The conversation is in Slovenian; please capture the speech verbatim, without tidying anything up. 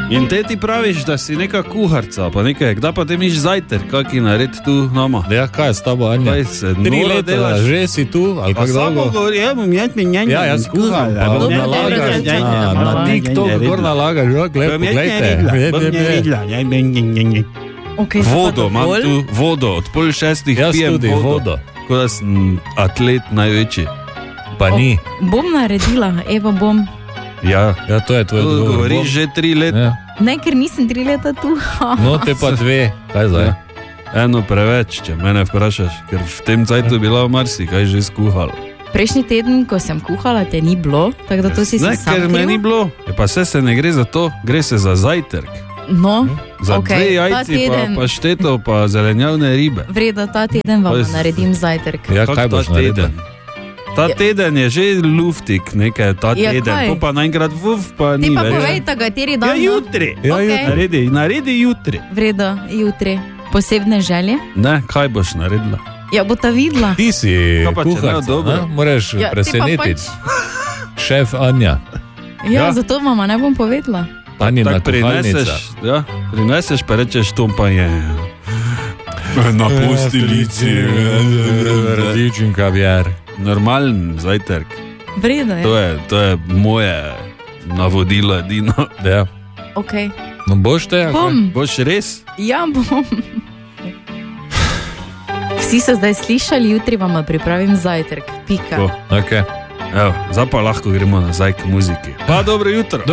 In te ti praviš, da si neka kuharca, pa nekaj, kdaj pa te miš zajtrk, kaki nared tu nama? Ja, kaj je s tabo, Anja? Kaj se Tri nora leta, delaš? že si tu, ali kako Samo dolgo? govori, ja, bom jaz mi njenj. Ja, jaz kuham, pa Dobro, nalagaš dobro, na, dobro, na TikTok, gor nalagaš, jo, gled, poglejte. Okay, Vodo, imam tu vodo, od pol šestih Jaz pijem tudi vodo. vodo. Kot da sem atlet največji. Pa ni. Bom naredila, evo bom. Ja, Ja, to je tvoj to odgovor. govoriš že tri leta. Ja. Ne, ker nisem tri leta tu. No, te pa dve. Kaj zdaj? Ja. Eno preveč, če mene vprašaš, ker v tem cajtu je bila marsi, kaj že skuhala. Prejšnji teden, ko sem kuhala, te ni bilo, tako da to si si Ne, sam ker me kriv. ni bilo. Je pa vse se ne gre za to, gre se za zajtrk. No, Za okej, dve ta jajci, teden, pa, pa šteto, pa zelenjavne ribe. vredo, ta teden vam To je- naredim zajtrk. Ja, Kak kaj ta boš naredil? Ta Ja. teden je že luftik, nekaj ta Ja, teden, kaj? to pa naenkrat vuf, pa Ti ni pa več. povejte, kateri dan. Ja, no? jutri. Ja, Okej. jutri. Naredi, naredi jutri. Vredo, jutri. Posebne želje? Ne, kaj boš naredila? Ja, bo ta videla. Ti si Kaj pa, če ne, kuharica, dobro. ne? Moraš Ja, ti pa presenetiti. pač- Šef Anja. Ja, Ja. zato mama ne bom povedala. Anjina Tak kuhalnica. prineseš, ja, prineseš pa rečeš, to pa je na posteljici. Radič in kaviar. Normalen zajtrk. Vredo je. To je, to je moje navodilo edino. Ja. Okay. No boš te? ali kaj? Bom. Boš res? Ja, bom. Vsi so zdaj slišali, jutri vam pripravim zajtrk. Pika. To. Okay. Evo, zdaj pa lahko gremo nazaj k muziki. Pa dobro jutro.